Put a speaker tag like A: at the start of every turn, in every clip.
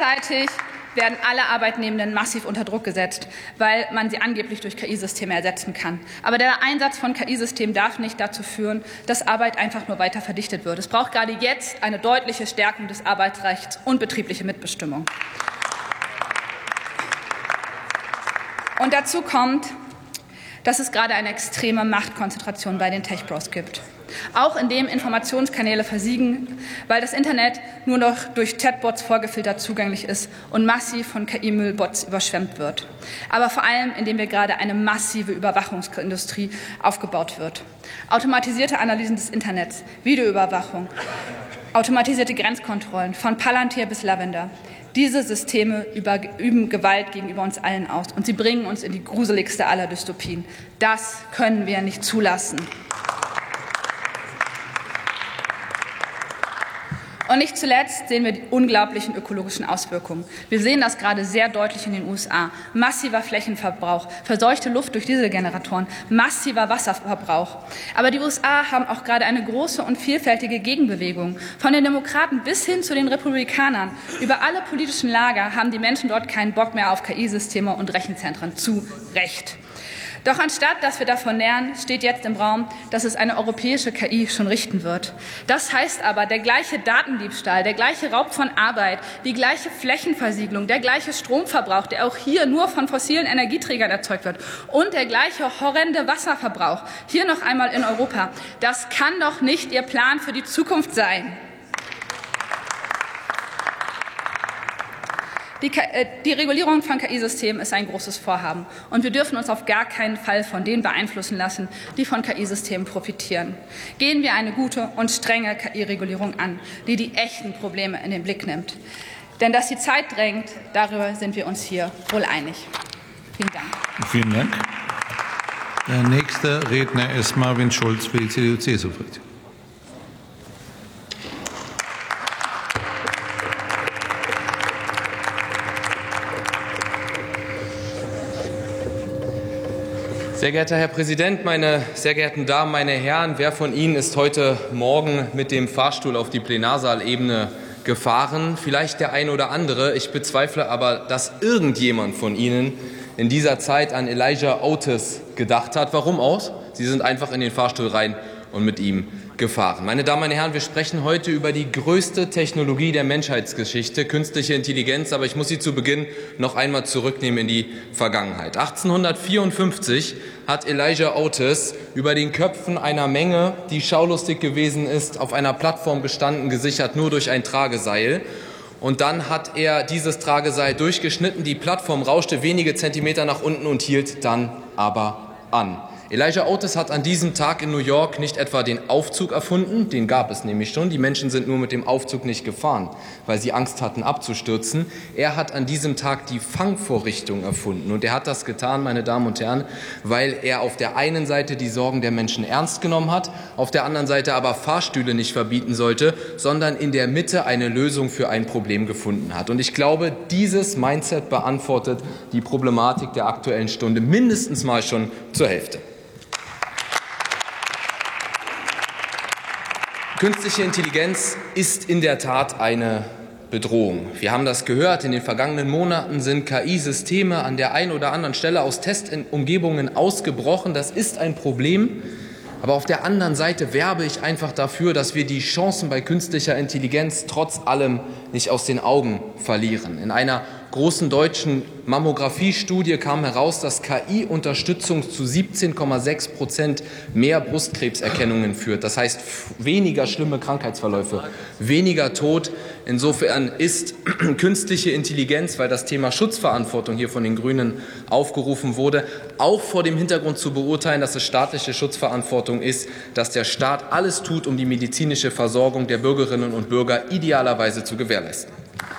A: Gleichzeitig werden alle Arbeitnehmenden massiv unter Druck gesetzt, weil man sie angeblich durch KI-Systeme ersetzen kann. Aber der Einsatz von KI-Systemen darf nicht dazu führen, dass Arbeit einfach nur weiter verdichtet wird. Es braucht gerade jetzt eine deutliche Stärkung des Arbeitsrechts und betriebliche Mitbestimmung. Und dazu kommt, dass es gerade eine extreme Machtkonzentration bei den Tech-Bros gibt. Auch indem Informationskanäle versiegen, weil das Internet nur noch durch Chatbots vorgefiltert zugänglich ist und massiv von KI-Müllbots überschwemmt wird. Aber vor allem, indem wir gerade eine massive Überwachungsindustrie aufgebaut wird. Automatisierte Analysen des Internets, Videoüberwachung, automatisierte Grenzkontrollen von Palantir bis Lavender. Diese Systeme üben Gewalt gegenüber uns allen aus und sie bringen uns in die gruseligste aller Dystopien. Das können wir nicht zulassen. Und nicht zuletzt sehen wir die unglaublichen ökologischen Auswirkungen. Wir sehen das gerade sehr deutlich in den USA. Massiver Flächenverbrauch, verseuchte Luft durch Dieselgeneratoren, massiver Wasserverbrauch. Aber die USA haben auch gerade eine große und vielfältige Gegenbewegung. Von den Demokraten bis hin zu den Republikanern. Über alle politischen Lager haben die Menschen dort keinen Bock mehr auf KI-Systeme und Rechenzentren. Zu Recht. Doch anstatt, dass wir davon lernen, steht jetzt im Raum, dass es eine europäische KI schon richten wird. Das heißt aber, der gleiche Datendiebstahl, der gleiche Raub von Arbeit, die gleiche Flächenversiegelung, der gleiche Stromverbrauch, der auch hier nur von fossilen Energieträgern erzeugt wird und der gleiche horrende Wasserverbrauch, hier noch einmal in Europa, das kann doch nicht Ihr Plan für die Zukunft sein. Die Regulierung von KI-Systemen ist ein großes Vorhaben. Und wir dürfen uns auf gar keinen Fall von denen beeinflussen lassen, die von KI-Systemen profitieren. Gehen wir eine gute und strenge KI-Regulierung an, die die echten Probleme in den Blick nimmt. Denn dass die Zeit drängt, darüber sind wir uns hier wohl einig. Vielen Dank.
B: Vielen Dank. Der nächste Redner ist Marvin Schulz für die CDU-CSU-Fraktion.
C: Sehr geehrter Herr Präsident, meine sehr geehrten Damen, meine Herren! Wer von Ihnen ist heute Morgen mit dem Fahrstuhl auf die Plenarsaalebene gefahren? Vielleicht der eine oder andere. Ich bezweifle aber, dass irgendjemand von Ihnen in dieser Zeit an Elijah Otis gedacht hat. Warum auch? Sie sind einfach in den Fahrstuhl rein und mit ihm gefahren. Meine Damen, meine Herren, wir sprechen heute über die größte Technologie der Menschheitsgeschichte, künstliche Intelligenz. Aber ich muss Sie zu Beginn noch einmal zurücknehmen in die Vergangenheit. 1854 hat Elijah Otis über den Köpfen einer Menge, die schaulustig gewesen ist, auf einer Plattform gestanden, gesichert nur durch ein Trageseil. Und dann hat er dieses Trageseil durchgeschnitten. Die Plattform rauschte wenige Zentimeter nach unten und hielt dann aber an. Elijah Otis hat an diesem Tag in New York nicht etwa den Aufzug erfunden, den gab es nämlich schon. Die Menschen sind nur mit dem Aufzug nicht gefahren, weil sie Angst hatten abzustürzen. Er hat an diesem Tag die Fangvorrichtung erfunden. Und er hat das getan, meine Damen und Herren, weil er auf der einen Seite die Sorgen der Menschen ernst genommen hat, auf der anderen Seite aber Fahrstühle nicht verbieten sollte, sondern in der Mitte eine Lösung für ein Problem gefunden hat. Und ich glaube, dieses Mindset beantwortet die Problematik der Aktuellen Stunde mindestens mal schon zur Hälfte. Künstliche Intelligenz ist in der Tat eine Bedrohung. Wir haben das gehört. In den vergangenen Monaten sind KI-Systeme an der einen oder anderen Stelle aus Testumgebungen ausgebrochen. Das ist ein Problem. Aber auf der anderen Seite werbe ich einfach dafür, dass wir die Chancen bei künstlicher Intelligenz trotz allem nicht aus den Augen verlieren. In einer großen deutschen Mammographie-Studie kam heraus, dass KI-Unterstützung zu 17,6% mehr Brustkrebserkennungen führt. Das heißt, weniger schlimme Krankheitsverläufe, weniger Tod. Insofern ist künstliche Intelligenz, weil das Thema Schutzverantwortung hier von den Grünen aufgerufen wurde, auch vor dem Hintergrund zu beurteilen, dass es staatliche Schutzverantwortung ist, dass der Staat alles tut, um die medizinische Versorgung der Bürgerinnen und Bürger idealerweise zu gewährleisten.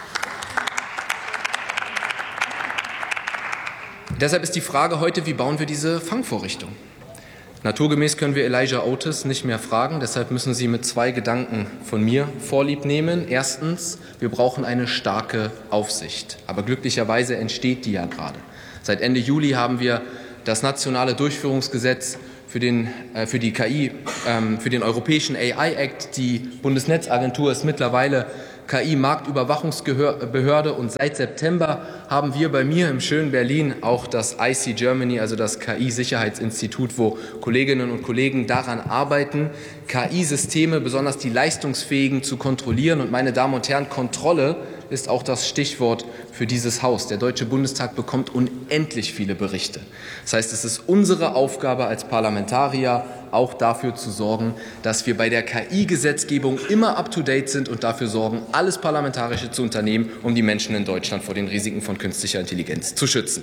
C: Deshalb ist die Frage heute, wie bauen wir diese Fangvorrichtung? Naturgemäß können wir Elijah Otis nicht mehr fragen, deshalb müssen Sie mit zwei Gedanken von mir Vorlieb nehmen. Erstens, wir brauchen eine starke Aufsicht. Aber glücklicherweise entsteht die ja gerade. Seit Ende Juli haben wir das nationale Durchführungsgesetz für die KI, für den Europäischen AI Act. Die Bundesnetzagentur ist mittlerweile KI-Marktüberwachungsbehörde. Und seit September haben wir bei mir im schönen Berlin auch das IC Germany, also das KI-Sicherheitsinstitut, wo Kolleginnen und Kollegen daran arbeiten, KI-Systeme, besonders die leistungsfähigen, zu kontrollieren. Und meine Damen und Herren, Kontrolle ist auch das Stichwort für dieses Haus. Der Deutsche Bundestag bekommt unendlich viele Berichte. Das heißt, es ist unsere Aufgabe als Parlamentarier, auch dafür zu sorgen, dass wir bei der KI-Gesetzgebung immer up-to-date sind und dafür sorgen, alles Parlamentarische zu unternehmen, um die Menschen in Deutschland vor den Risiken von künstlicher Intelligenz zu schützen.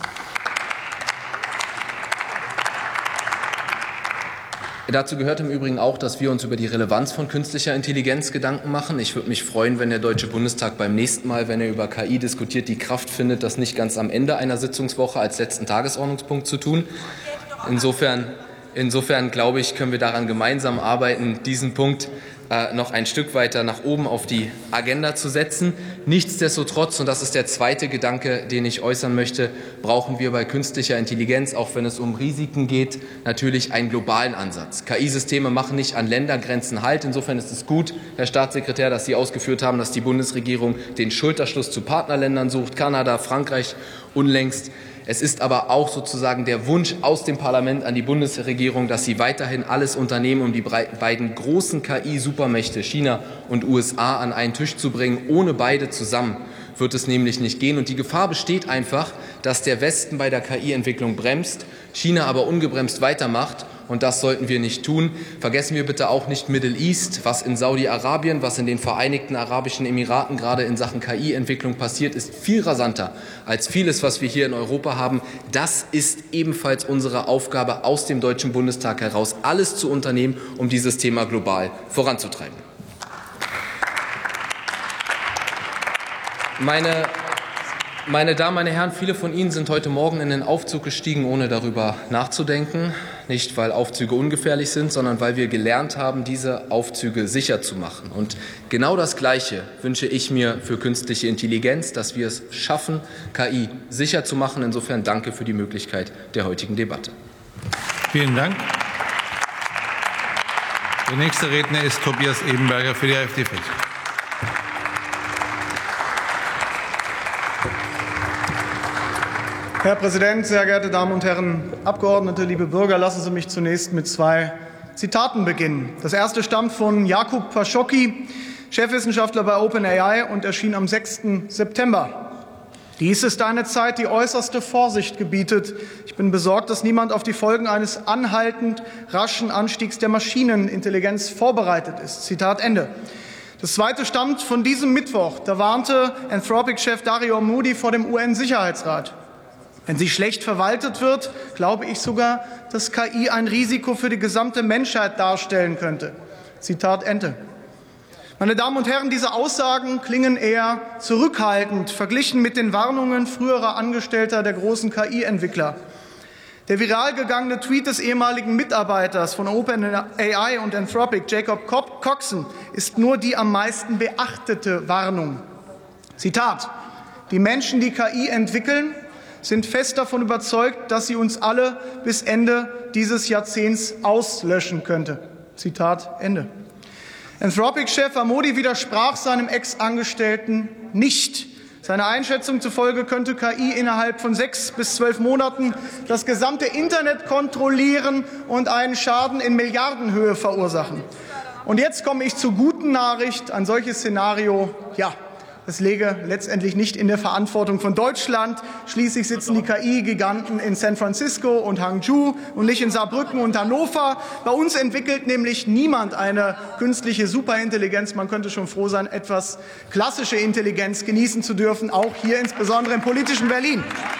C: Dazu gehört im Übrigen auch, dass wir uns über die Relevanz von künstlicher Intelligenz Gedanken machen. Ich würde mich freuen, wenn der Deutsche Bundestag beim nächsten Mal, wenn er über KI diskutiert, die Kraft findet, das nicht ganz am Ende einer Sitzungswoche als letzten Tagesordnungspunkt zu tun. Insofern glaube ich, können wir daran gemeinsam arbeiten, diesen Punkt noch ein Stück weiter nach oben auf die Agenda zu setzen. Nichtsdestotrotz, und das ist der zweite Gedanke, den ich äußern möchte, brauchen wir bei künstlicher Intelligenz, auch wenn es um Risiken geht, natürlich einen globalen Ansatz. KI-Systeme machen nicht an Ländergrenzen Halt. Insofern ist es gut, Herr Staatssekretär, dass Sie ausgeführt haben, dass die Bundesregierung den Schulterschluss zu Partnerländern sucht, Kanada, Frankreich unlängst. Es ist aber auch sozusagen der Wunsch aus dem Parlament an die Bundesregierung, dass sie weiterhin alles unternehmen, um die beiden großen KI-Supermächte China und USA an einen Tisch zu bringen. Ohne beide zusammen wird es nämlich nicht gehen. Und die Gefahr besteht einfach, dass der Westen bei der KI-Entwicklung bremst, China aber ungebremst weitermacht. Und das sollten wir nicht tun. Vergessen wir bitte auch nicht Middle East, was in Saudi-Arabien, was in den Vereinigten Arabischen Emiraten gerade in Sachen KI-Entwicklung passiert, ist viel rasanter als vieles, was wir hier in Europa haben. Das ist ebenfalls unsere Aufgabe aus dem Deutschen Bundestag heraus, alles zu unternehmen, um dieses Thema global voranzutreiben. Meine Damen, meine Herren, viele von Ihnen sind heute Morgen in den Aufzug gestiegen, ohne darüber nachzudenken. Nicht, weil Aufzüge ungefährlich sind, sondern weil wir gelernt haben, diese Aufzüge sicher zu machen. Und genau das Gleiche wünsche ich mir für künstliche Intelligenz, dass wir es schaffen, KI sicher zu machen. Insofern danke für die Möglichkeit der heutigen Debatte.
B: Vielen Dank. Der nächste Redner ist Tobias Ebenberger für die AfD-Fraktion.
D: Herr Präsident, sehr geehrte Damen und Herren Abgeordnete, liebe Bürger, lassen Sie mich zunächst mit 2 Zitaten beginnen. Das erste stammt von Jakub Paschocki, Chefwissenschaftler bei OpenAI, und erschien am 6. September. Dies ist eine Zeit, die äußerste Vorsicht gebietet. Ich bin besorgt, dass niemand auf die Folgen eines anhaltend raschen Anstiegs der Maschinenintelligenz vorbereitet ist. Zitat Ende. Das zweite stammt von diesem Mittwoch. Da warnte Anthropic-Chef Dario Amodi vor dem UN-Sicherheitsrat. Wenn sie schlecht verwaltet wird, glaube ich sogar, dass KI ein Risiko für die gesamte Menschheit darstellen könnte. Zitat Ende. Meine Damen und Herren, diese Aussagen klingen eher zurückhaltend, verglichen mit den Warnungen früherer Angestellter der großen KI-Entwickler. Der viral gegangene Tweet des ehemaligen Mitarbeiters von OpenAI und Anthropic, Jacob Coxon, ist nur die am meisten beachtete Warnung. Zitat: Die Menschen, die KI entwickeln, sind fest davon überzeugt, dass sie uns alle bis Ende dieses Jahrzehnts auslöschen könnte. Zitat Ende. Anthropic-Chef Amodi widersprach seinem Ex-Angestellten nicht. Seiner Einschätzung zufolge könnte KI innerhalb von 6 bis 12 Monaten das gesamte Internet kontrollieren und einen Schaden in Milliardenhöhe verursachen. Und jetzt komme ich zur guten Nachricht. Ein solches Szenario, es läge letztendlich nicht in der Verantwortung von Deutschland. Schließlich sitzen die KI-Giganten in San Francisco und Hangzhou und nicht in Saarbrücken und Hannover. Bei uns entwickelt nämlich niemand eine künstliche Superintelligenz. Man könnte schon froh sein, etwas klassische Intelligenz genießen zu dürfen, auch hier insbesondere im politischen Berlin.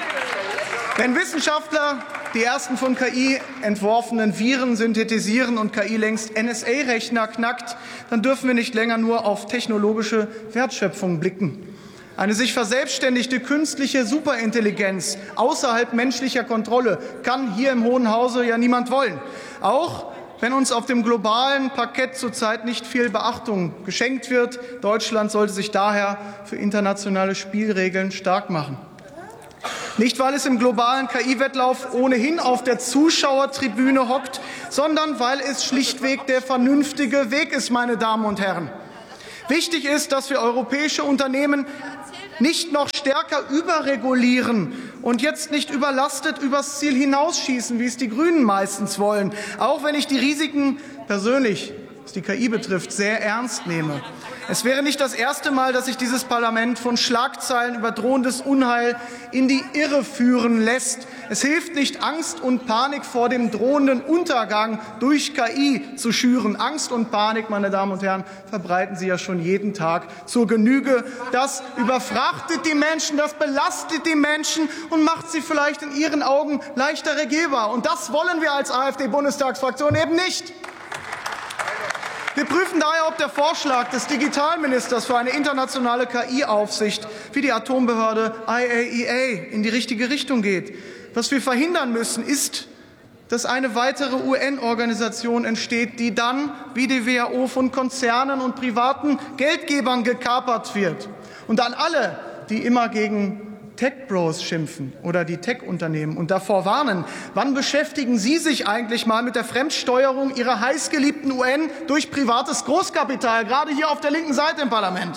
D: Wenn Wissenschaftler die ersten von KI entworfenen Viren synthetisieren und KI längst NSA-Rechner knackt, dann dürfen wir nicht länger nur auf technologische Wertschöpfung blicken. Eine sich verselbstständigte künstliche Superintelligenz außerhalb menschlicher Kontrolle kann hier im Hohen Hause ja niemand wollen. Auch wenn uns auf dem globalen Parkett zurzeit nicht viel Beachtung geschenkt wird. Deutschland sollte sich daher für internationale Spielregeln stark machen. Nicht, weil es im globalen KI-Wettlauf ohnehin auf der Zuschauertribüne hockt, sondern weil es schlichtweg der vernünftige Weg ist, meine Damen und Herren. Wichtig ist, dass wir europäische Unternehmen nicht noch stärker überregulieren und jetzt nicht überlastet übers Ziel hinausschießen, wie es die Grünen meistens wollen, auch wenn ich die Risiken persönlich, was die KI betrifft, sehr ernst nehme. Es wäre nicht das erste Mal, dass sich dieses Parlament von Schlagzeilen über drohendes Unheil in die Irre führen lässt. Es hilft nicht, Angst und Panik vor dem drohenden Untergang durch KI zu schüren. Angst und Panik, meine Damen und Herren, verbreiten Sie ja schon jeden Tag zur Genüge. Das überfrachtet die Menschen, das belastet die Menschen und macht sie vielleicht in Ihren Augen leichter regierbar. Und das wollen wir als AfD-Bundestagsfraktion eben nicht. Wir prüfen daher, ob der Vorschlag des Digitalministers für eine internationale KI-Aufsicht wie die Atombehörde IAEA in die richtige Richtung geht. Was wir verhindern müssen, ist, dass eine weitere UN-Organisation entsteht, die dann, wie die WHO, von Konzernen und privaten Geldgebern gekapert wird. Und an alle, die immer gegen Tech-Bros schimpfen oder die Tech-Unternehmen und davor warnen, wann beschäftigen Sie sich eigentlich mal mit der Fremdsteuerung Ihrer heißgeliebten UN durch privates Großkapital, gerade hier auf der linken Seite im Parlament?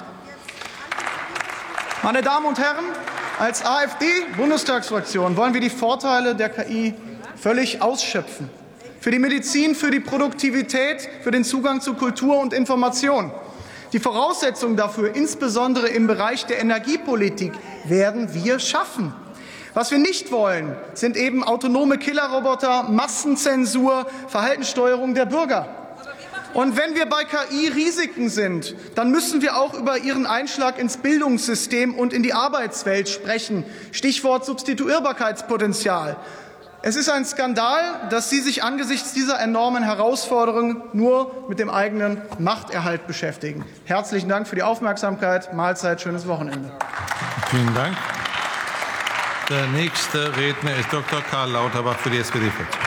D: Meine Damen und Herren, als AfD-Bundestagsfraktion wollen wir die Vorteile der KI völlig ausschöpfen. Für die Medizin, für die Produktivität, für den Zugang zu Kultur und Information. Die Voraussetzungen dafür, insbesondere im Bereich der Energiepolitik, werden wir schaffen. Was wir nicht wollen, sind eben autonome Killerroboter, Massenzensur, Verhaltenssteuerung der Bürger. Und wenn wir bei KI Risiken sind, dann müssen wir auch über ihren Einschlag ins Bildungssystem und in die Arbeitswelt sprechen. Stichwort Substituierbarkeitspotenzial. Es ist ein Skandal, dass Sie sich angesichts dieser enormen Herausforderungen nur mit dem eigenen Machterhalt beschäftigen. Herzlichen Dank für die Aufmerksamkeit. Mahlzeit, schönes Wochenende.
B: Vielen Dank. Der nächste Redner ist Dr. Karl Lauterbach für die SPD-Fraktion.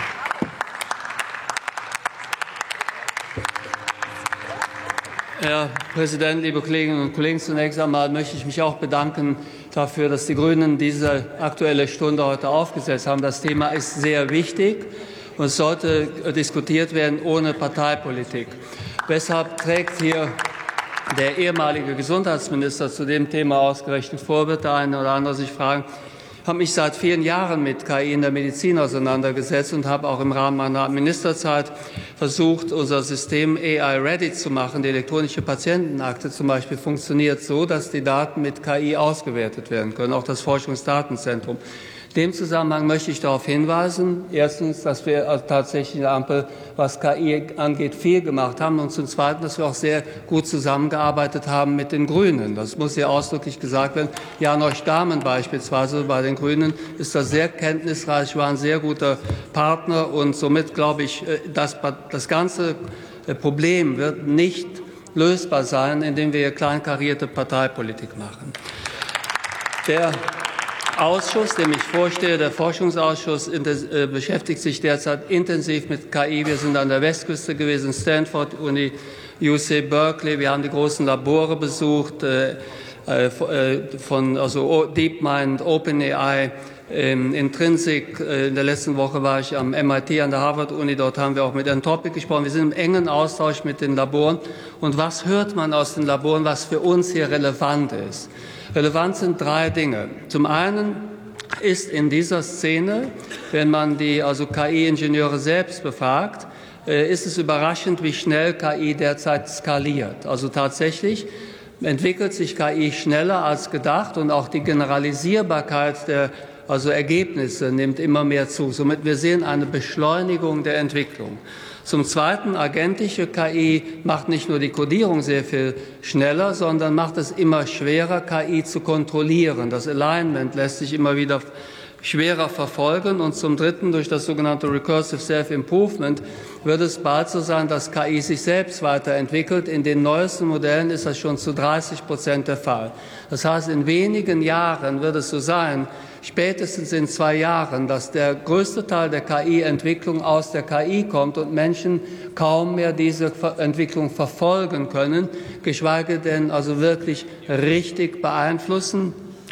E: Herr Präsident, liebe Kolleginnen und Kollegen! Zunächst einmal möchte ich mich auch bedanken dafür, dass die Grünen diese Aktuelle Stunde heute aufgesetzt haben. Das Thema ist sehr wichtig und es sollte diskutiert werden ohne Parteipolitik. Weshalb trägt hier der ehemalige Gesundheitsminister zu dem Thema ausgerechnet vor, wird der eine oder andere sich fragen. Ich habe mich seit vielen Jahren mit KI in der Medizin auseinandergesetzt und habe auch im Rahmen meiner Ministerzeit versucht, unser System AI-ready zu machen. Die elektronische Patientenakte zum Beispiel funktioniert so, dass die Daten mit KI ausgewertet werden können, auch das Forschungsdatenzentrum. In dem Zusammenhang möchte ich darauf hinweisen, erstens, dass wir tatsächlich in der Ampel, was KI angeht, viel gemacht haben und zum Zweiten, dass wir auch sehr gut zusammengearbeitet haben mit den Grünen. Das muss hier ausdrücklich gesagt werden. Janosch Dahmen beispielsweise bei den Grünen ist da sehr kenntnisreich, war ein sehr guter Partner und somit glaube ich, dass das ganze Problem wird nicht lösbar sein, indem wir hier kleinkarierte Parteipolitik machen. Der Ausschuss, dem ich vorstehe, der Forschungsausschuss, beschäftigt sich derzeit intensiv mit KI. Wir sind an der Westküste gewesen, Stanford Uni, UC Berkeley. Wir haben die großen Labore besucht, also DeepMind, OpenAI, Intrinsic. In der letzten Woche war ich am MIT an der Harvard Uni. Dort haben wir auch mit Anthropic gesprochen. Wir sind im engen Austausch mit den Laboren. Und was hört man aus den Laboren, was für uns hier relevant ist? Relevant sind drei Dinge. Zum einen ist in dieser Szene, wenn man die KI-Ingenieure selbst befragt, ist es überraschend, wie schnell KI derzeit skaliert. Also tatsächlich entwickelt sich KI schneller als gedacht und auch die Generalisierbarkeit der Ergebnisse nimmt immer mehr zu. Somit wir sehen eine Beschleunigung der Entwicklung. Zum Zweiten, agentische KI macht nicht nur die Codierung sehr viel schneller, sondern macht es immer schwerer, KI zu kontrollieren. Das Alignment lässt sich immer wieder schwerer verfolgen. Und zum Dritten, durch das sogenannte Recursive Self-Improvement wird es bald so sein, dass KI sich selbst weiterentwickelt. In den neuesten Modellen ist das schon zu 30% der Fall. Das heißt, in wenigen Jahren wird es so sein, spätestens in 2 Jahren, dass der größte Teil der KI-Entwicklung aus der KI kommt und Menschen kaum mehr diese Entwicklung verfolgen können, geschweige denn wirklich richtig beeinflussen.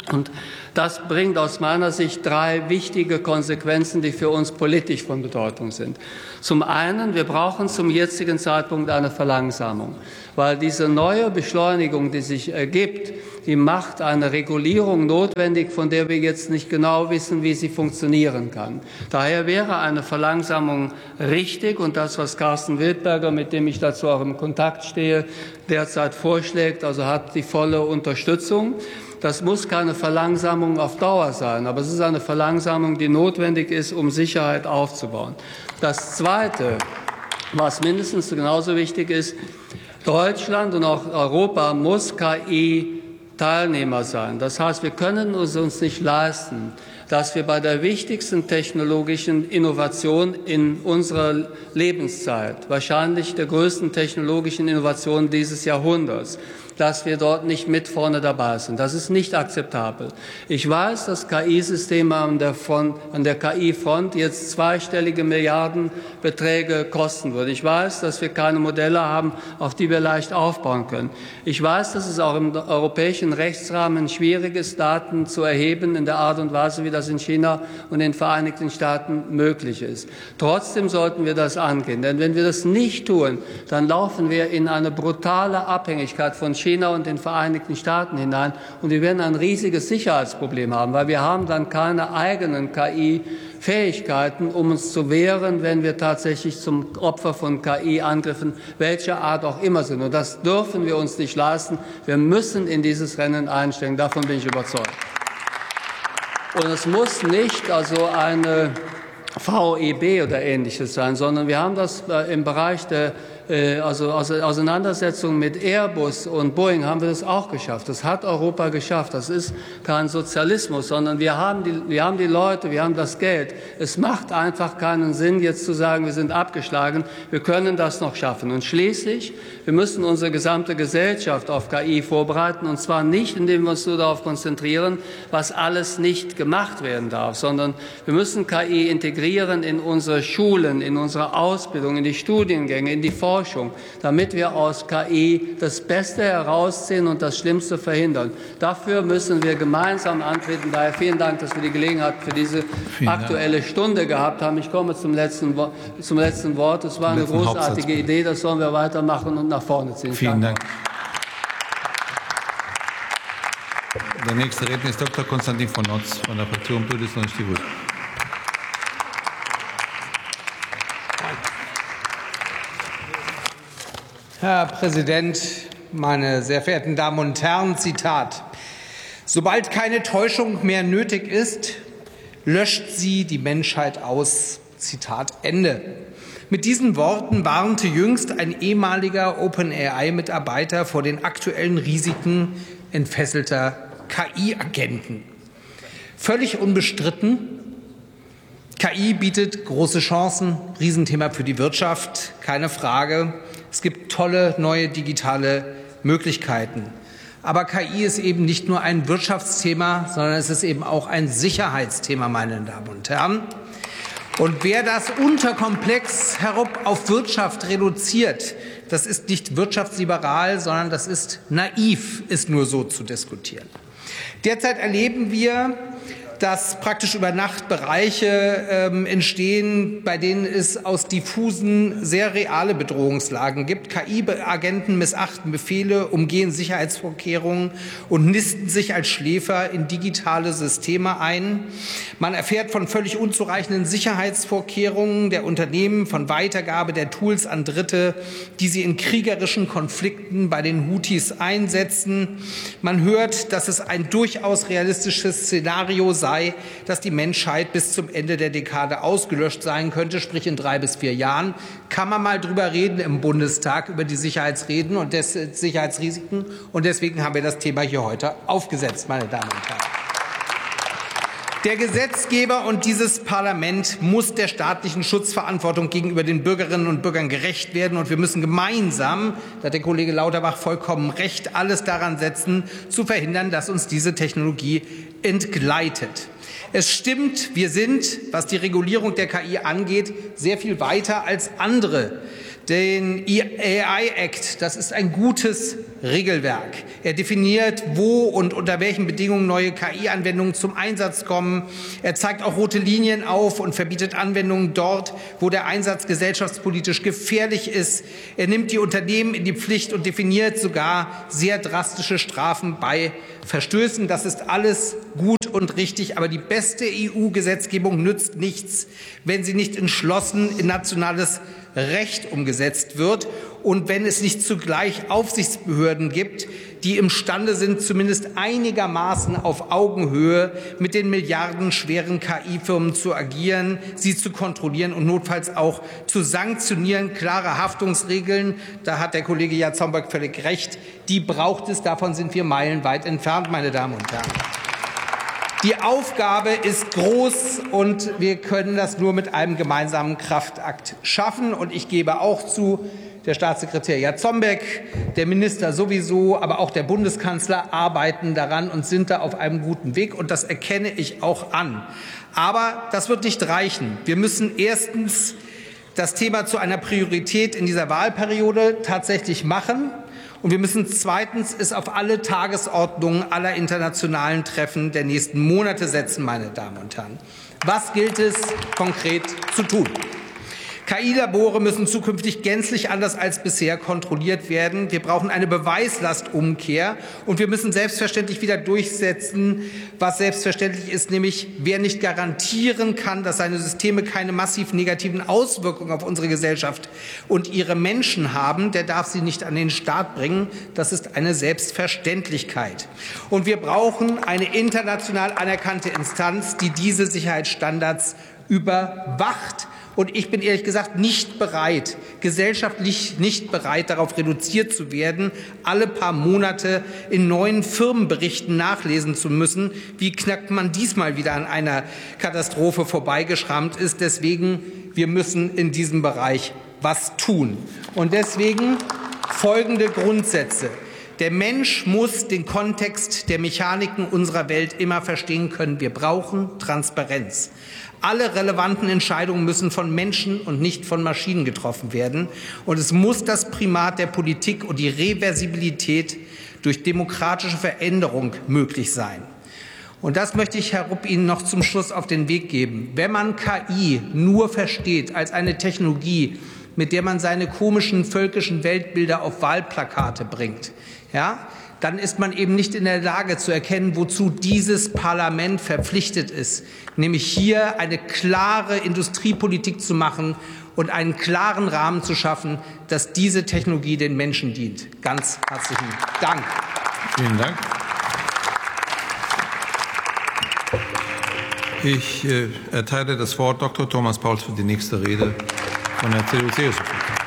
E: Und das bringt aus meiner Sicht 3 wichtige Konsequenzen, die für uns politisch von Bedeutung sind. Zum einen, wir brauchen zum jetzigen Zeitpunkt eine Verlangsamung, weil diese neue Beschleunigung, die sich ergibt, die macht eine Regulierung notwendig, von der wir jetzt nicht genau wissen, wie sie funktionieren kann. Daher wäre eine Verlangsamung richtig, und das, was Carsten Wildberger, mit dem ich dazu auch im Kontakt stehe, derzeit vorschlägt, also hat die volle Unterstützung. Das muss keine Verlangsamung auf Dauer sein, aber es ist eine Verlangsamung, die notwendig ist, um Sicherheit aufzubauen. Das Zweite, was mindestens genauso wichtig ist, Deutschland und auch Europa muss KI-Teilnehmer sein. Das heißt, wir können es uns nicht leisten, dass wir bei der wichtigsten technologischen Innovation in unserer Lebenszeit, wahrscheinlich der größten technologischen Innovation dieses Jahrhunderts, dass wir dort nicht mit vorne dabei sind. Das ist nicht akzeptabel. Ich weiß, dass KI-Systeme an der KI-Front jetzt zweistellige Milliardenbeträge kosten würden. Ich weiß, dass wir keine Modelle haben, auf die wir leicht aufbauen können. Ich weiß, dass es auch im europäischen Rechtsrahmen schwierig ist, Daten zu erheben in der Art und Weise, wie das in China und in den Vereinigten Staaten möglich ist. Trotzdem sollten wir das angehen. Denn wenn wir das nicht tun, dann laufen wir in eine brutale Abhängigkeit von China und den Vereinigten Staaten hinein. Und wir werden ein riesiges Sicherheitsproblem haben, weil wir haben dann keine eigenen KI-Fähigkeiten, um uns zu wehren, wenn wir tatsächlich zum Opfer von KI-Angriffen welcher Art auch immer sind. Und das dürfen wir uns nicht leisten. Wir müssen in dieses Rennen einsteigen. Davon bin ich überzeugt. Und es muss nicht eine VEB oder Ähnliches sein, sondern wir haben das im Bereich der Auseinandersetzung mit Airbus und Boeing haben wir das auch geschafft. Das hat Europa geschafft. Das ist kein Sozialismus, sondern wir haben die Leute, wir haben das Geld. Es macht einfach keinen Sinn, jetzt zu sagen, wir sind abgeschlagen. Wir können das noch schaffen. Und schließlich, wir müssen unsere gesamte Gesellschaft auf KI vorbereiten, und zwar nicht, indem wir uns nur darauf konzentrieren, was alles nicht gemacht werden darf, sondern wir müssen KI integrieren in unsere Schulen, in unsere Ausbildung, in die Studiengänge, in die Forschung, damit wir aus KI das Beste herausziehen und das Schlimmste verhindern. Dafür müssen wir gemeinsam antreten. Daher vielen Dank, dass wir die Gelegenheit für diese Aktuelle Stunde gehabt haben. Ich komme zum letzten Wort. Es war eine großartige Idee. Das sollen wir weitermachen und nach vorne ziehen.
B: Vielen Dank. Der nächste Redner ist Dr. Konstantin von Notz von der Fraktion Bündnis 90 Die Grünen.
F: Herr Präsident, meine sehr verehrten Damen und Herren, Zitat: Sobald keine Täuschung mehr nötig ist, löscht sie die Menschheit aus. Zitat Ende. Mit diesen Worten warnte jüngst ein ehemaliger OpenAI-Mitarbeiter vor den aktuellen Risiken entfesselter KI-Agenten. Völlig unbestritten, KI bietet große Chancen, Riesenthema für die Wirtschaft, keine Frage. Es gibt tolle neue digitale Möglichkeiten. Aber KI ist eben nicht nur ein Wirtschaftsthema, sondern es ist eben auch ein Sicherheitsthema, meine Damen und Herren. Und wer das unterkomplex herab auf Wirtschaft reduziert, das ist nicht wirtschaftsliberal, sondern das ist naiv, ist nur so zu diskutieren. Derzeit erleben wir, dass praktisch über Nacht Bereiche entstehen, bei denen es aus diffusen, sehr reale Bedrohungslagen gibt. KI-Agenten missachten Befehle, umgehen Sicherheitsvorkehrungen und nisten sich als Schläfer in digitale Systeme ein. Man erfährt von völlig unzureichenden Sicherheitsvorkehrungen der Unternehmen, von Weitergabe der Tools an Dritte, die sie in kriegerischen Konflikten bei den Houthis einsetzen. Man hört, dass es ein durchaus realistisches Szenario sei, dass die Menschheit bis zum Ende der Dekade ausgelöscht sein könnte, sprich in 3 bis 4 Jahren. Kann man mal drüber reden im Bundestag über die Sicherheitsrisiken, und deswegen haben wir das Thema hier heute aufgesetzt, meine Damen und Herren. Der Gesetzgeber und dieses Parlament muss der staatlichen Schutzverantwortung gegenüber den Bürgerinnen und Bürgern gerecht werden. Und wir müssen gemeinsam, da hat der Kollege Lauterbach vollkommen recht, alles daran setzen, zu verhindern, dass uns diese Technologie entgleitet. Es stimmt, wir sind, was die Regulierung der KI angeht, sehr viel weiter als andere Den AI Act, das ist ein gutes Regelwerk. Er definiert, wo und unter welchen Bedingungen neue KI-Anwendungen zum Einsatz kommen. Er zeigt auch rote Linien auf und verbietet Anwendungen dort, wo der Einsatz gesellschaftspolitisch gefährlich ist. Er nimmt die Unternehmen in die Pflicht und definiert sogar sehr drastische Strafen bei Verstößen. Das ist alles gut und richtig, aber die beste EU-Gesetzgebung nützt nichts, wenn sie nicht entschlossen in nationales Recht umgesetzt wird und wenn es nicht zugleich Aufsichtsbehörden gibt, die imstande sind, zumindest einigermaßen auf Augenhöhe mit den milliardenschweren KI-Firmen zu agieren, sie zu kontrollieren und notfalls auch zu sanktionieren. Klare Haftungsregeln, da hat der Kollege Jarzembek völlig recht, die braucht es. Davon sind wir meilenweit entfernt, meine Damen und Herren. Die Aufgabe ist groß und wir können das nur mit einem gemeinsamen Kraftakt schaffen. Und ich gebe auch zu, der Staatssekretär Jarzembek, der Minister sowieso, aber auch der Bundeskanzler arbeiten daran und sind da auf einem guten Weg. Und das erkenne ich auch an. Aber das wird nicht reichen. Wir müssen erstens das Thema zu einer Priorität in dieser Wahlperiode tatsächlich machen. Und wir müssen zweitens es auf alle Tagesordnungen aller internationalen Treffen der nächsten Monate setzen, meine Damen und Herren. Was gilt es konkret zu tun? KI-Labore müssen zukünftig gänzlich anders als bisher kontrolliert werden. Wir brauchen eine Beweislastumkehr und wir müssen selbstverständlich wieder durchsetzen, was selbstverständlich ist, nämlich wer nicht garantieren kann, dass seine Systeme keine massiv negativen Auswirkungen auf unsere Gesellschaft und ihre Menschen haben, der darf sie nicht an den Start bringen. Das ist eine Selbstverständlichkeit. Und wir brauchen eine international anerkannte Instanz, die diese Sicherheitsstandards überwacht. Und ich bin ehrlich gesagt nicht bereit, gesellschaftlich nicht bereit, darauf reduziert zu werden, alle paar Monate in neuen Firmenberichten nachlesen zu müssen, wie knapp man diesmal wieder an einer Katastrophe vorbeigeschrammt ist. Deswegen, wir müssen in diesem Bereich was tun. Und deswegen folgende Grundsätze. Der Mensch muss den Kontext der Mechaniken unserer Welt immer verstehen können. Wir brauchen Transparenz. Alle relevanten Entscheidungen müssen von Menschen und nicht von Maschinen getroffen werden. Und es muss das Primat der Politik und die Reversibilität durch demokratische Veränderung möglich sein. Und das möchte ich, Herr Rupp, Ihnen noch zum Schluss auf den Weg geben. Wenn man KI nur versteht als eine Technologie, mit der man seine komischen völkischen Weltbilder auf Wahlplakate bringt, ja, dann ist man eben nicht in der Lage zu erkennen, wozu dieses Parlament verpflichtet ist, nämlich hier eine klare Industriepolitik zu machen und einen klaren Rahmen zu schaffen, dass diese Technologie den Menschen dient. Ganz herzlichen Dank.
B: Vielen Dank. Ich erteile das Wort Dr. Thomas Pauls für die nächste Rede von der CDU-CSU.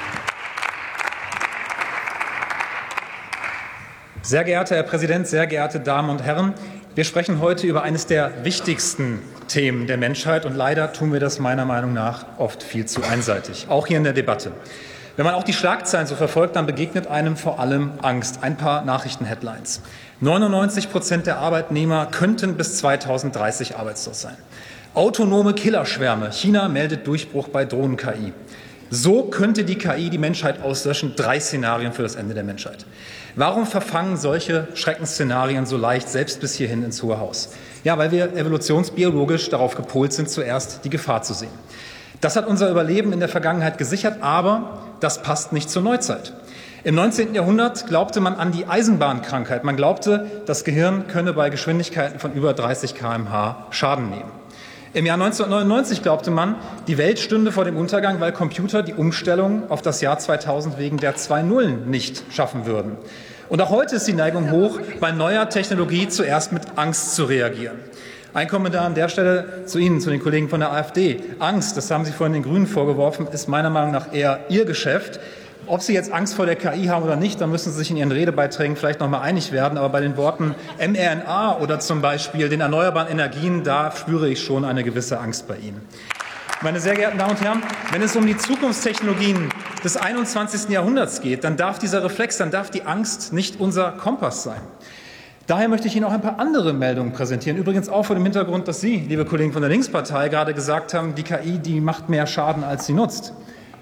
G: Sehr geehrter Herr Präsident, sehr geehrte Damen und Herren! Wir sprechen heute über eines der wichtigsten Themen der Menschheit und leider tun wir das meiner Meinung nach oft viel zu einseitig, auch hier in der Debatte. Wenn man auch die Schlagzeilen so verfolgt, dann begegnet einem vor allem Angst. Ein paar Nachrichtenheadlines. 99% der Arbeitnehmer könnten bis 2030 arbeitslos sein. Autonome Killerschwärme. China meldet Durchbruch bei Drohnen-KI. So könnte die KI die Menschheit auslöschen. 3 Szenarien für das Ende der Menschheit. Warum verfangen solche Schreckensszenarien so leicht, selbst bis hierhin ins Hohe Haus? Ja, weil wir evolutionsbiologisch darauf gepolt sind, zuerst die Gefahr zu sehen. Das hat unser Überleben in der Vergangenheit gesichert, aber das passt nicht zur Neuzeit. Im 19. Jahrhundert glaubte man an die Eisenbahnkrankheit. Man glaubte, das Gehirn könne bei Geschwindigkeiten von über 30 km/h Schaden nehmen. Im Jahr 1999 glaubte man, die Welt stünde vor dem Untergang, weil Computer die Umstellung auf das Jahr 2000 wegen der 2 Nullen nicht schaffen würden. Und auch heute ist die Neigung hoch, bei neuer Technologie zuerst mit Angst zu reagieren. Ein Kommentar an der Stelle zu Ihnen, zu den Kollegen von der AfD. Angst, das haben Sie vorhin den Grünen vorgeworfen, ist meiner Meinung nach eher Ihr Geschäft. Ob Sie jetzt Angst vor der KI haben oder nicht, da müssen Sie sich in Ihren Redebeiträgen vielleicht noch mal einig werden. Aber bei den Worten mRNA oder zum Beispiel den erneuerbaren Energien, da spüre ich schon eine gewisse Angst bei Ihnen. Meine sehr geehrten Damen und Herren, wenn es um die Zukunftstechnologien des 21. Jahrhunderts geht, dann darf dieser Reflex, dann darf die Angst nicht unser Kompass sein. Daher möchte ich Ihnen auch ein paar andere Meldungen präsentieren. Übrigens auch vor dem Hintergrund, dass Sie, liebe Kollegen von der Linkspartei, gerade gesagt haben, die KI, die macht mehr Schaden, als sie nutzt.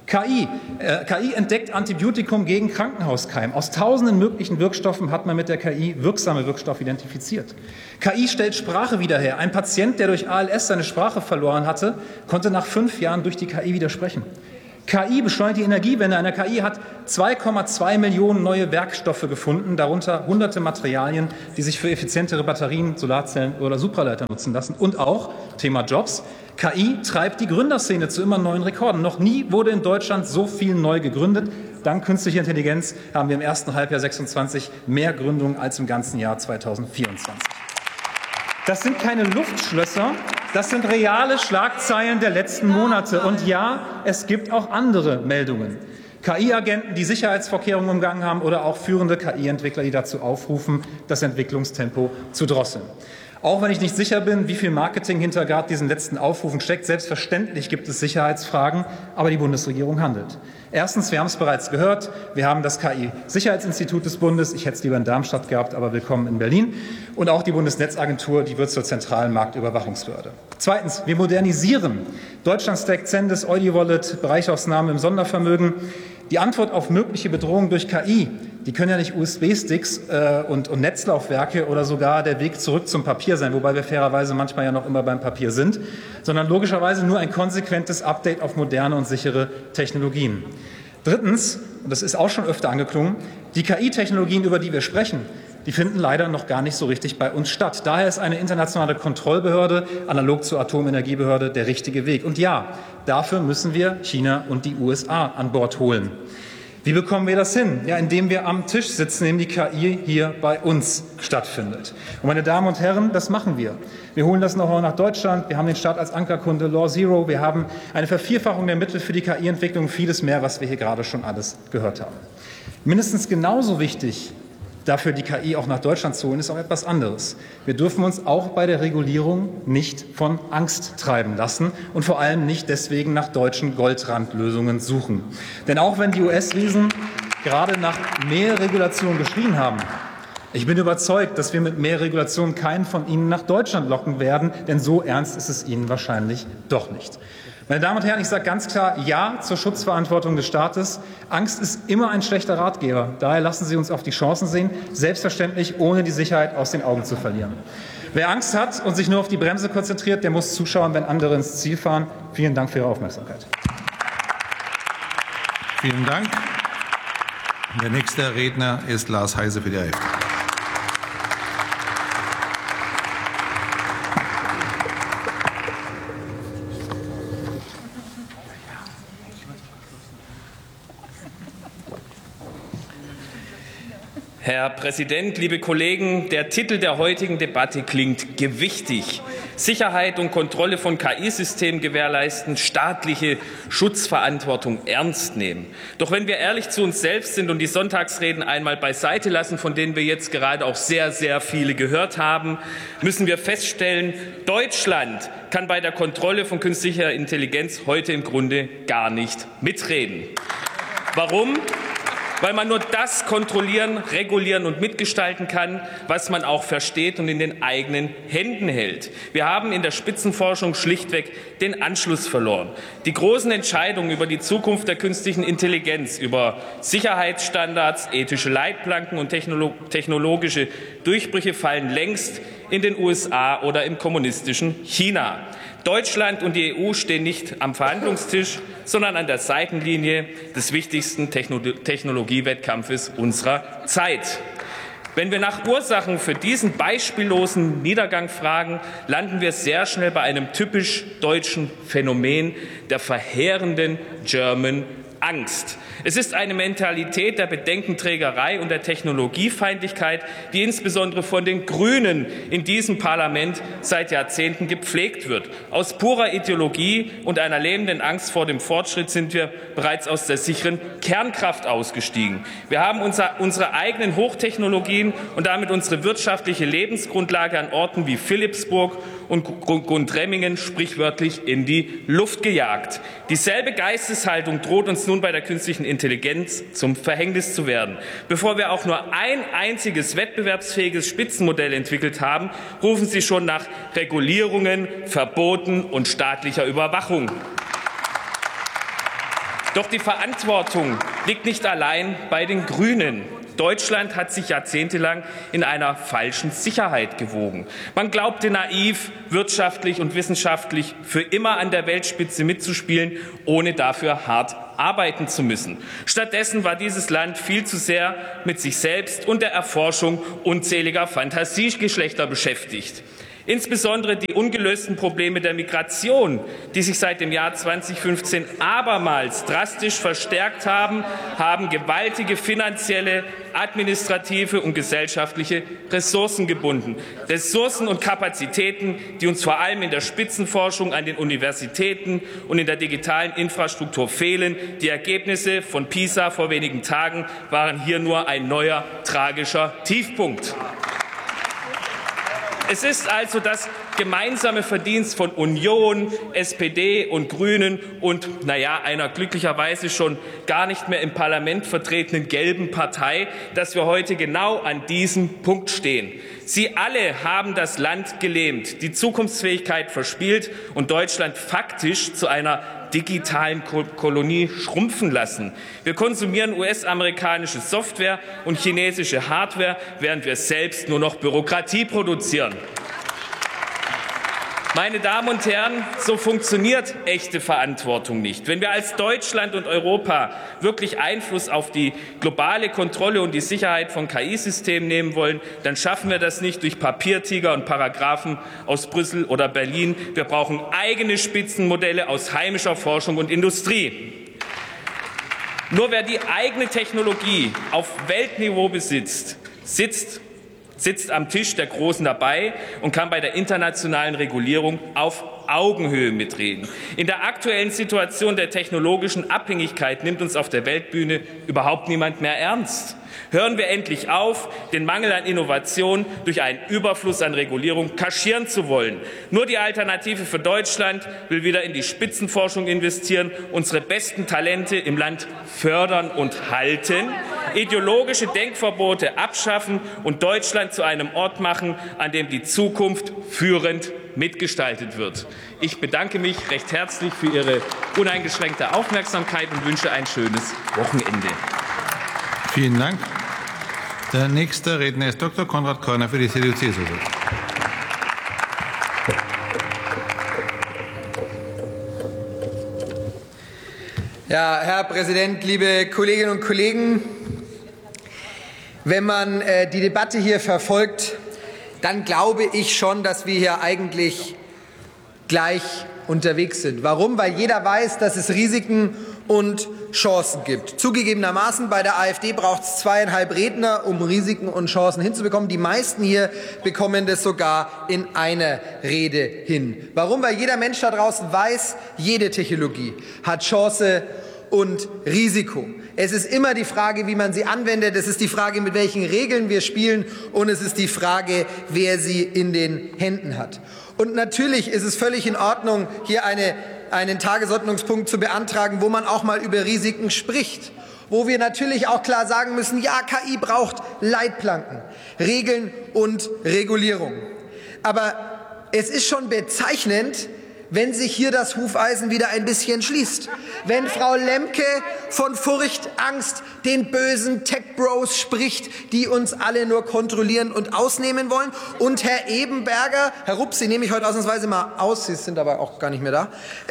G: KI entdeckt Antibiotikum gegen Krankenhauskeim. Aus tausenden möglichen Wirkstoffen hat man mit der KI wirksame Wirkstoffe identifiziert. KI stellt Sprache wieder her. Ein Patient, der durch ALS seine Sprache verloren hatte, konnte nach 5 Jahren durch die KI wieder sprechen. KI beschleunigt die Energiewende. Eine KI hat 2,2 Millionen neue Werkstoffe gefunden, darunter hunderte Materialien, die sich für effizientere Batterien, Solarzellen oder Supraleiter nutzen lassen. Und auch, Thema Jobs, KI treibt die Gründerszene zu immer neuen Rekorden. Noch nie wurde in Deutschland so viel neu gegründet. Dank künstlicher Intelligenz haben wir im ersten Halbjahr 26 mehr Gründungen als im ganzen Jahr 2024. Das sind keine Luftschlösser, das sind reale Schlagzeilen der letzten Monate. Und ja, es gibt auch andere Meldungen. KI-Agenten, die Sicherheitsvorkehrungen umgangen haben oder auch führende KI-Entwickler, die dazu aufrufen, das Entwicklungstempo zu drosseln. Auch wenn ich nicht sicher bin, wie viel Marketing hinter gerade diesen letzten Aufrufen steckt, selbstverständlich gibt es Sicherheitsfragen, aber die Bundesregierung handelt. Erstens, wir haben es bereits gehört, wir haben das KI-Sicherheitsinstitut des Bundes, ich hätte es lieber in Darmstadt gehabt, aber willkommen in Berlin, und auch die Bundesnetzagentur, die wird zur zentralen Marktüberwachungsbehörde. Zweitens, wir modernisieren. Deutschland Stack, Zendes, EudiWallet, Bereichausnahme im Sondervermögen. Die Antwort auf mögliche Bedrohungen durch KI, die können ja nicht USB-Sticks und Netzlaufwerke oder sogar der Weg zurück zum Papier sein, wobei wir fairerweise manchmal ja noch immer beim Papier sind, sondern logischerweise nur ein konsequentes Update auf moderne und sichere Technologien. Drittens, und das ist auch schon öfter angeklungen, die KI-Technologien, über die wir sprechen, die finden leider noch gar nicht so richtig bei uns statt. Daher ist eine internationale Kontrollbehörde, analog zur Atomenergiebehörde, der richtige Weg. Und ja, dafür müssen wir China und die USA an Bord holen. Wie bekommen wir das hin? Ja, indem wir am Tisch sitzen, in dem die KI hier bei uns stattfindet. Und meine Damen und Herren, das machen wir. Wir holen das Know-how nach Deutschland, wir haben den Staat als Ankerkunde, Law Zero, wir haben eine Vervierfachung der Mittel für die KI-Entwicklung, vieles mehr, was wir hier gerade schon alles gehört haben. Mindestens genauso wichtig, dafür die KI auch nach Deutschland zu holen, ist auch etwas anderes. Wir dürfen uns auch bei der Regulierung nicht von Angst treiben lassen und vor allem nicht deswegen nach deutschen Goldrandlösungen suchen. Denn auch wenn die US-Riesen gerade nach mehr Regulation geschrien haben, ich bin überzeugt, dass wir mit mehr Regulation keinen von ihnen nach Deutschland locken werden, denn so ernst ist es ihnen wahrscheinlich doch nicht. Meine Damen und Herren, ich sage ganz klar Ja zur Schutzverantwortung des Staates. Angst ist immer ein schlechter Ratgeber. Daher lassen Sie uns auf die Chancen sehen, selbstverständlich ohne die Sicherheit aus den Augen zu verlieren. Wer Angst hat und sich nur auf die Bremse konzentriert, der muss zuschauen, wenn andere ins Ziel fahren. Vielen Dank für Ihre Aufmerksamkeit.
B: Vielen Dank. Der nächste Redner ist Lars Heise für die AfD.
H: Herr Präsident, liebe Kollegen, der Titel der heutigen Debatte klingt gewichtig. Sicherheit und Kontrolle von KI-Systemen gewährleisten, staatliche Schutzverantwortung ernst nehmen. Doch wenn wir ehrlich zu uns selbst sind und die Sonntagsreden einmal beiseite lassen, von denen wir jetzt gerade auch sehr, sehr viele gehört haben, müssen wir feststellen, Deutschland kann bei der Kontrolle von künstlicher Intelligenz heute im Grunde gar nicht mitreden. Warum? Weil man nur das kontrollieren, regulieren und mitgestalten kann, was man auch versteht und in den eigenen Händen hält. Wir haben in der Spitzenforschung schlichtweg den Anschluss verloren. Die großen Entscheidungen über die Zukunft der künstlichen Intelligenz, über Sicherheitsstandards, ethische Leitplanken und technologische Durchbrüche fallen längst in den USA oder im kommunistischen China. Deutschland und die EU stehen nicht am Verhandlungstisch, sondern an der Seitenlinie des wichtigsten Technologiewettkampfes unserer Zeit. Wenn wir nach Ursachen für diesen beispiellosen Niedergang fragen, landen wir sehr schnell bei einem typisch deutschen Phänomen der verheerenden German Angst. Es ist eine Mentalität der Bedenkenträgerei und der Technologiefeindlichkeit, die insbesondere von den Grünen in diesem Parlament seit Jahrzehnten gepflegt wird. Aus purer Ideologie und einer lähmenden Angst vor dem Fortschritt sind wir bereits aus der sicheren Kernkraft ausgestiegen. Wir haben unsere eigenen Hochtechnologien und damit unsere wirtschaftliche Lebensgrundlage an Orten wie Philipsburg und Gundremmingen sprichwörtlich in die Luft gejagt. Dieselbe Geisteshaltung droht uns nun bei der künstlichen Intelligenz zum Verhängnis zu werden. Bevor wir auch nur ein einziges wettbewerbsfähiges Spitzenmodell entwickelt haben, rufen Sie schon nach Regulierungen, Verboten und staatlicher Überwachung. Doch die Verantwortung liegt nicht allein bei den Grünen. Deutschland hat sich jahrzehntelang in einer falschen Sicherheit gewogen. Man glaubte naiv, wirtschaftlich und wissenschaftlich für immer an der Weltspitze mitzuspielen, ohne dafür hart arbeiten zu müssen. Stattdessen war dieses Land viel zu sehr mit sich selbst und der Erforschung unzähliger Fantasiegeschlechter beschäftigt. Insbesondere die ungelösten Probleme der Migration, die sich seit dem Jahr 2015 abermals drastisch verstärkt haben, haben gewaltige finanzielle, administrative und gesellschaftliche Ressourcen gebunden. Ressourcen und Kapazitäten, die uns vor allem in der Spitzenforschung an den Universitäten und in der digitalen Infrastruktur fehlen. Die Ergebnisse von PISA vor wenigen Tagen waren hier nur ein neuer tragischer Tiefpunkt. Es ist also das gemeinsame Verdienst von Union, SPD und Grünen und, einer glücklicherweise schon gar nicht mehr im Parlament vertretenen gelben Partei, dass wir heute genau an diesem Punkt stehen. Sie alle haben das Land gelähmt, die Zukunftsfähigkeit verspielt und Deutschland faktisch zu einer digitalen Kolonie schrumpfen lassen. Wir konsumieren US-amerikanische Software und chinesische Hardware, während wir selbst nur noch Bürokratie produzieren. Meine Damen und Herren, so funktioniert echte Verantwortung nicht. Wenn wir als Deutschland und Europa wirklich Einfluss auf die globale Kontrolle und die Sicherheit von KI-Systemen nehmen wollen, dann schaffen wir das nicht durch Papiertiger und Paragraphen aus Brüssel oder Berlin. Wir brauchen eigene Spitzenmodelle aus heimischer Forschung und Industrie. Nur wer die eigene Technologie auf Weltniveau besitzt, sitzt am Tisch der Großen dabei und kann bei der internationalen Regulierung auf Augenhöhe mitreden. In der aktuellen Situation der technologischen Abhängigkeit nimmt uns auf der Weltbühne überhaupt niemand mehr ernst. Hören wir endlich auf, den Mangel an Innovation durch einen Überfluss an Regulierung kaschieren zu wollen. Nur die Alternative für Deutschland will wieder in die Spitzenforschung investieren, unsere besten Talente im Land fördern und halten, ideologische Denkverbote abschaffen und Deutschland zu einem Ort machen, an dem die Zukunft führend mitgestaltet wird. Ich bedanke mich recht herzlich für Ihre uneingeschränkte Aufmerksamkeit und wünsche ein schönes Wochenende.
B: Vielen Dank. Der nächste Redner ist Dr. Konrad Körner für die CDU-CSU.
F: Ja, Herr Präsident, liebe Kolleginnen und Kollegen! Wenn man die Debatte hier verfolgt, dann glaube ich schon, dass wir hier eigentlich gleich unterwegs sind. Warum? Weil jeder weiß, dass es Risiken und Chancen gibt. Zugegebenermaßen, bei der AfD braucht es 2,5 Redner, um Risiken und Chancen hinzubekommen. Die meisten hier bekommen das sogar in einer Rede hin. Warum? Weil jeder Mensch da draußen weiß, jede Technologie hat Chance und Risiko. Es ist immer die Frage, wie man sie anwendet. Es ist die Frage, mit welchen Regeln wir spielen. Und es ist die Frage, wer sie in den Händen hat. Und natürlich ist es völlig in Ordnung, hier einen Tagesordnungspunkt zu beantragen, wo man auch mal über Risiken spricht. Wo wir natürlich auch klar sagen müssen, ja, KI braucht Leitplanken, Regeln und Regulierung. Aber es ist schon bezeichnend, wenn sich hier das Hufeisen wieder ein bisschen schließt. Wenn Frau Lemke von Furcht, Angst, den bösen Tech-Bros spricht, die uns alle nur kontrollieren und ausnehmen wollen. Und Herr Ebenberger, Herr Rupp, Sie nehme ich heute ausnahmsweise mal aus, Sie sind aber auch gar nicht mehr da.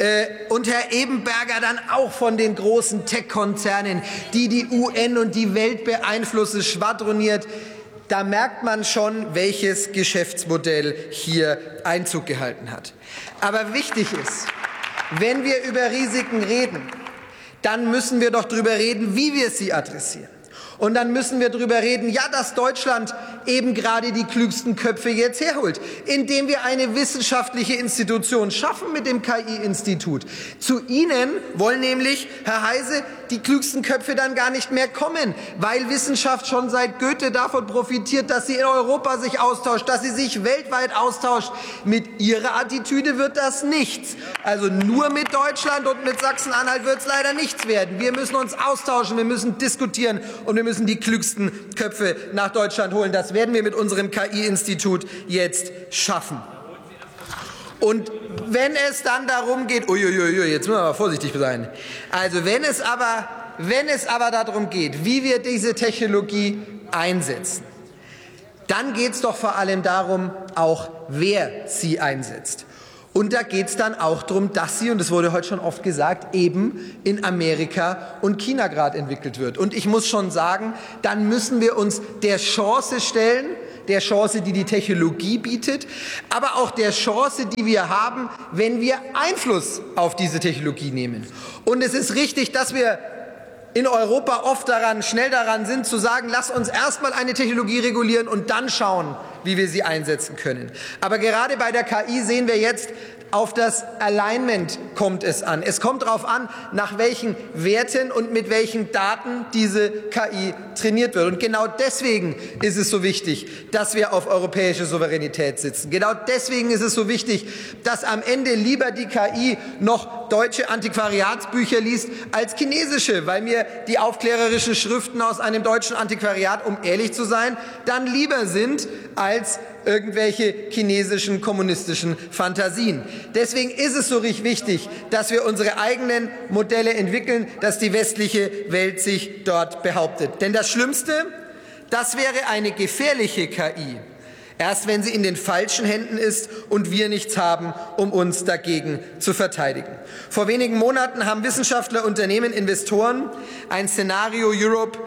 F: Und Herr Ebenberger dann auch von den großen Tech-Konzernen, die die UN und die Welt beeinflussen, schwadroniert. Da merkt man schon, welches Geschäftsmodell hier Einzug gehalten hat. Aber wichtig ist, wenn wir über Risiken reden, dann müssen wir doch darüber reden, wie wir sie adressieren. Und dann müssen wir darüber reden, ja, dass Deutschland eben gerade die klügsten Köpfe jetzt herholt, indem wir eine wissenschaftliche Institution schaffen mit dem KI-Institut. Zu Ihnen wollen nämlich, Herr Heise, die klügsten Köpfe dann gar nicht mehr kommen, weil Wissenschaft schon seit Goethe davon profitiert, dass sie in Europa sich austauscht, dass sie sich weltweit austauscht. Mit Ihrer Attitüde wird das nichts. Also nur mit Deutschland und mit Sachsen-Anhalt wird es leider nichts werden. Wir müssen uns austauschen, wir müssen diskutieren und wir müssen die klügsten Köpfe nach Deutschland holen. Das werden wir mit unserem KI-Institut jetzt schaffen.
I: Und wenn es dann darum geht, uiuiui, jetzt müssen wir aber vorsichtig sein, also wenn es aber darum geht, wie wir diese Technologie einsetzen, dann geht es doch vor allem darum, auch wer sie einsetzt. Und da geht es dann auch darum, dass sie, und das wurde heute schon oft gesagt, eben in Amerika und China gerade entwickelt wird. Und ich muss schon sagen, dann müssen wir uns der Chance stellen, der Chance, die die Technologie bietet, aber auch der Chance, die wir haben, wenn wir Einfluss auf diese Technologie nehmen. Und es ist richtig, dass wir in Europa oft schnell daran sind, zu sagen, lass uns erstmal eine Technologie regulieren und dann schauen, wie wir sie einsetzen können. Aber gerade bei der KI sehen wir jetzt, auf das Alignment kommt es an. Es kommt darauf an, nach welchen Werten und mit welchen Daten diese KI trainiert wird. Und genau deswegen ist es so wichtig, dass wir auf europäische Souveränität sitzen. Genau deswegen ist es so wichtig, dass am Ende lieber die KI noch deutsche Antiquariatsbücher liest als chinesische, weil mir die aufklärerischen Schriften aus einem deutschen Antiquariat, um ehrlich zu sein, dann lieber sind als irgendwelche chinesischen kommunistischen Fantasien. Deswegen ist es so wichtig, dass wir unsere eigenen Modelle entwickeln, dass die westliche Welt sich dort behauptet. Denn das Schlimmste, das wäre eine gefährliche KI, erst wenn sie in den falschen Händen ist und wir nichts haben, um uns dagegen zu verteidigen. Vor wenigen Monaten haben Wissenschaftler, Unternehmen, Investoren ein Szenario Europe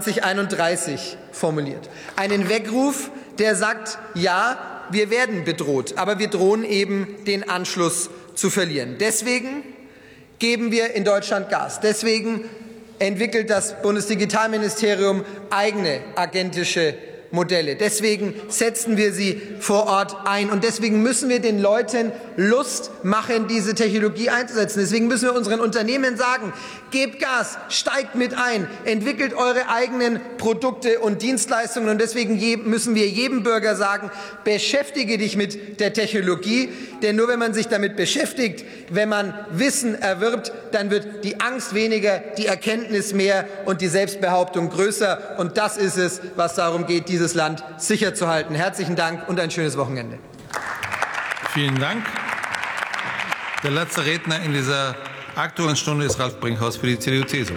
I: 2031 formuliert. Einen Weckruf, der sagt, ja, wir werden bedroht, aber wir drohen eben, den Anschluss zu verlieren. Deswegen geben wir in Deutschland Gas. Deswegen entwickelt das Bundesdigitalministerium eigene agentische Modelle. Deswegen setzen wir sie vor Ort ein. Und deswegen müssen wir den Leuten Lust machen, diese Technologie einzusetzen. Deswegen müssen wir unseren Unternehmen sagen, gebt Gas, steigt mit ein, entwickelt eure eigenen Produkte und Dienstleistungen. Und deswegen müssen wir jedem Bürger sagen, beschäftige dich mit der Technologie. Denn nur wenn man sich damit beschäftigt, wenn man Wissen erwirbt, dann wird die Angst weniger, die Erkenntnis mehr und die Selbstbehauptung größer. Und das ist es, was darum geht, dieses Land sicher zu halten. Herzlichen Dank und ein schönes Wochenende.
B: Vielen Dank. Der letzte Redner in dieser Aktuellen Stunde ist Ralf Brinkhaus für die CDU-CSU.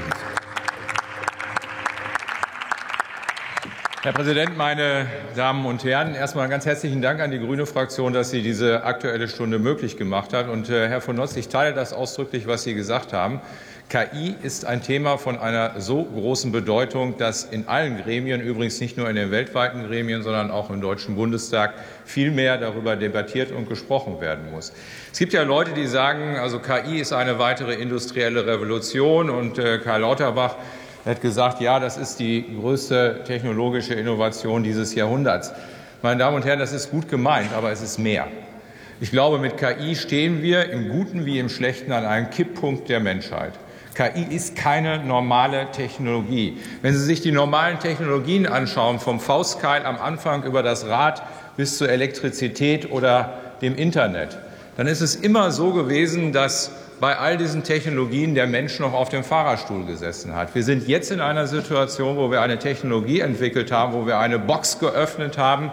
J: Herr Präsident, meine Damen und Herren! Erst einmal ganz herzlichen Dank an die Grüne Fraktion, dass sie diese Aktuelle Stunde möglich gemacht hat. Und Herr von Notz, ich teile das ausdrücklich, was Sie gesagt haben. KI ist ein Thema von einer so großen Bedeutung, dass in allen Gremien, übrigens nicht nur in den weltweiten Gremien, sondern auch im Deutschen Bundestag, viel mehr darüber debattiert und gesprochen werden muss. Es gibt ja Leute, die sagen, also KI ist eine weitere industrielle Revolution, und Karl Lauterbach hat gesagt, ja, das ist die größte technologische Innovation dieses Jahrhunderts. Meine Damen und Herren, das ist gut gemeint, aber es ist mehr. Ich glaube, mit KI stehen wir im Guten wie im Schlechten an einem Kipppunkt der Menschheit. KI ist keine normale Technologie. Wenn Sie sich die normalen Technologien anschauen, vom Faustkeil am Anfang über das Rad bis zur Elektrizität oder dem Internet, dann ist es immer so gewesen, dass bei all diesen Technologien der Mensch noch auf dem Fahrerstuhl gesessen hat. Wir sind jetzt in einer Situation, wo wir eine Technologie entwickelt haben, wo wir eine Box geöffnet haben,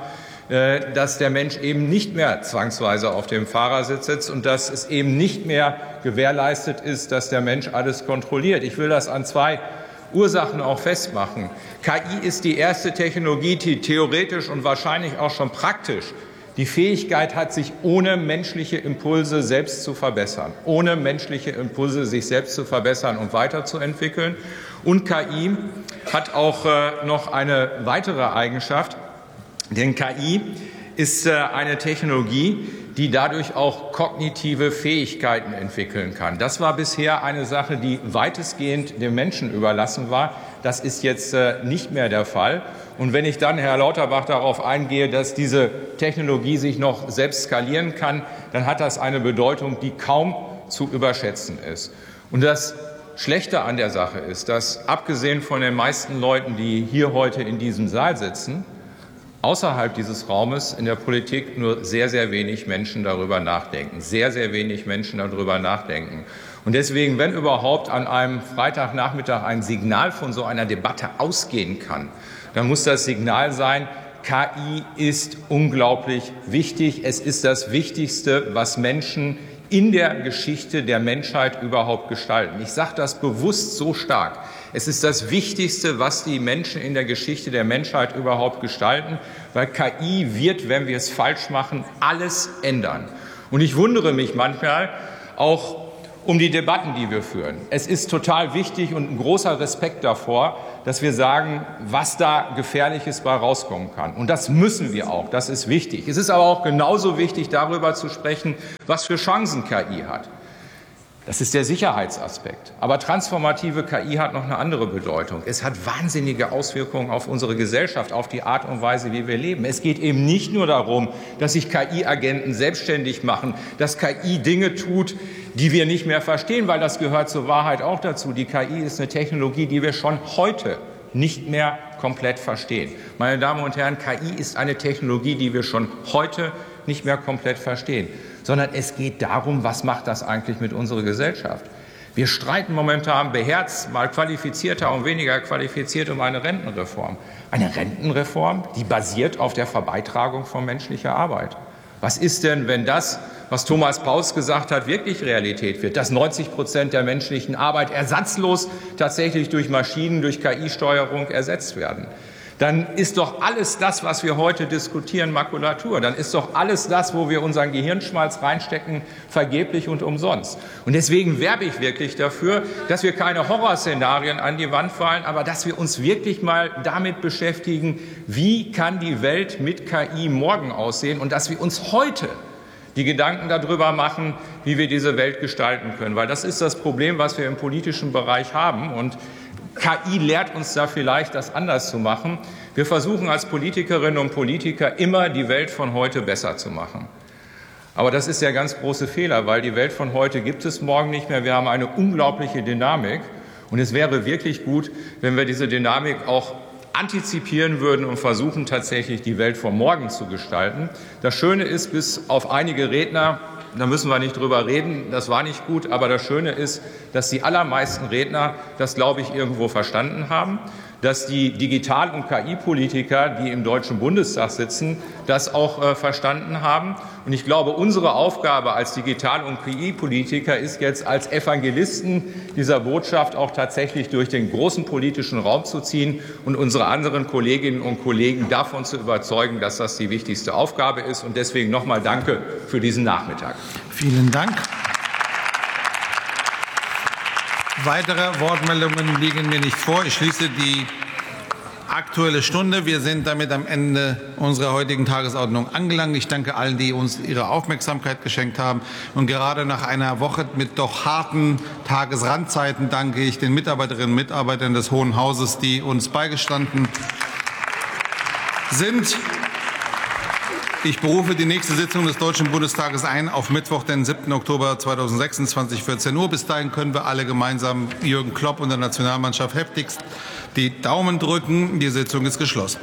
J: dass der Mensch eben nicht mehr zwangsweise auf dem Fahrersitz sitzt und dass es eben nicht mehr gewährleistet ist, dass der Mensch alles kontrolliert. Ich will das an zwei Ursachen auch festmachen. KI ist die erste Technologie, die theoretisch und wahrscheinlich auch schon praktisch die Fähigkeit hat, sich ohne menschliche Impulse selbst zu verbessern, ohne menschliche Impulse sich selbst zu verbessern und weiterzuentwickeln. Und KI hat auch noch eine weitere Eigenschaft, denn KI ist eine Technologie, die dadurch auch kognitive Fähigkeiten entwickeln kann. Das war bisher eine Sache, die weitestgehend dem Menschen überlassen war. Das ist jetzt nicht mehr der Fall. Und wenn ich dann, Herr Lauterbach, darauf eingehe, dass diese Technologie sich noch selbst skalieren kann, dann hat das eine Bedeutung, die kaum zu überschätzen ist. Und das Schlechte an der Sache ist, dass abgesehen von den meisten Leuten, die hier heute in diesem Saal sitzen, außerhalb dieses Raumes in der Politik nur sehr, sehr wenig Menschen darüber nachdenken. Sehr, sehr wenig Menschen darüber nachdenken. Und deswegen, wenn überhaupt an einem Freitagnachmittag ein Signal von so einer Debatte ausgehen kann, dann muss das Signal sein, KI ist unglaublich wichtig. Es ist das Wichtigste, was Menschen in der Geschichte der Menschheit überhaupt gestalten. Ich sage das bewusst so stark. Es ist das Wichtigste, was die Menschen in der Geschichte der Menschheit überhaupt gestalten, weil KI wird, wenn wir es falsch machen, alles ändern. Und ich wundere mich manchmal auch um die Debatten, die wir führen. Es ist total wichtig und ein großer Respekt davor, dass wir sagen, was da Gefährliches bei rauskommen kann. Und das müssen wir auch, das ist wichtig. Es ist aber auch genauso wichtig, darüber zu sprechen, was für Chancen KI hat. Das ist der Sicherheitsaspekt. Aber transformative KI hat noch eine andere Bedeutung. Es hat wahnsinnige Auswirkungen auf unsere Gesellschaft, auf die Art und Weise, wie wir leben. Es geht eben nicht nur darum, dass sich KI-Agenten selbstständig machen, dass KI Dinge tut, die wir nicht mehr verstehen, weil das gehört zur Wahrheit auch dazu. Die KI ist eine Technologie, die wir schon heute nicht mehr komplett verstehen. Meine Damen und Herren, KI ist eine Technologie, die wir schon heute nicht mehr komplett verstehen, sondern es geht darum, was macht das eigentlich mit unserer Gesellschaft? Wir streiten momentan beherzt, mal qualifizierter und weniger qualifiziert, um eine Rentenreform. Eine Rentenreform, die basiert auf der Verbeitragung von menschlicher Arbeit. Was ist denn, wenn das, was Thomas Paus gesagt hat, wirklich Realität wird, dass 90% der menschlichen Arbeit ersatzlos tatsächlich durch Maschinen, durch KI-Steuerung ersetzt werden? Dann ist doch alles das, was wir heute diskutieren, Makulatur. Dann ist doch alles das, wo wir unseren Gehirnschmalz reinstecken, vergeblich und umsonst. Und deswegen werbe ich wirklich dafür, dass wir keine Horrorszenarien an die Wand fallen, aber dass wir uns wirklich mal damit beschäftigen, wie kann die Welt mit KI morgen aussehen und dass wir uns heute die Gedanken darüber machen, wie wir diese Welt gestalten können. Weil das ist das Problem, was wir im politischen Bereich haben. Und KI lehrt uns da vielleicht, das anders zu machen. Wir versuchen als Politikerinnen und Politiker immer, die Welt von heute besser zu machen. Aber das ist der ganz große Fehler, weil die Welt von heute gibt es morgen nicht mehr. Wir haben eine unglaubliche Dynamik. Und es wäre wirklich gut, wenn wir diese Dynamik auch antizipieren würden und versuchen, tatsächlich die Welt von morgen zu gestalten. Das Schöne ist, bis auf einige Redner, da müssen wir nicht drüber reden, das war nicht gut, aber das Schöne ist, dass die allermeisten Redner das, glaube ich, irgendwo verstanden haben, dass die Digital- und KI-Politiker, die im Deutschen Bundestag sitzen, das auch verstanden haben. Und ich glaube, unsere Aufgabe als Digital- und KI-Politiker ist jetzt, als Evangelisten dieser Botschaft auch tatsächlich durch den großen politischen Raum zu ziehen und unsere anderen Kolleginnen und Kollegen davon zu überzeugen, dass das die wichtigste Aufgabe ist. Und deswegen nochmal Danke für diesen Nachmittag.
B: Vielen Dank. Weitere Wortmeldungen liegen mir nicht vor. Ich schließe die Aktuelle Stunde. Wir sind damit am Ende unserer heutigen Tagesordnung angelangt. Ich danke allen, die uns ihre Aufmerksamkeit geschenkt haben. Und gerade nach einer Woche mit doch harten Tagesrandzeiten danke ich den Mitarbeiterinnen und Mitarbeitern des Hohen Hauses, die uns beigestanden sind. Ich berufe die nächste Sitzung des Deutschen Bundestages ein auf Mittwoch, den 7. Oktober 2026, 14 Uhr. Bis dahin können wir alle gemeinsam Jürgen Klopp und der Nationalmannschaft heftigst die Daumen drücken. Die Sitzung ist geschlossen.